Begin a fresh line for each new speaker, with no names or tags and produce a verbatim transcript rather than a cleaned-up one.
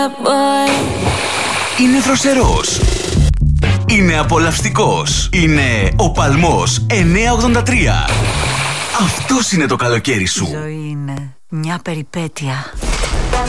Είναι δροσερός. Είναι απολαυστικός. Είναι ο Παλμός εννιακόσια ογδόντα τρία. Αυτός είναι το καλοκαίρι σου.
Η ζωή είναι μια περιπέτεια.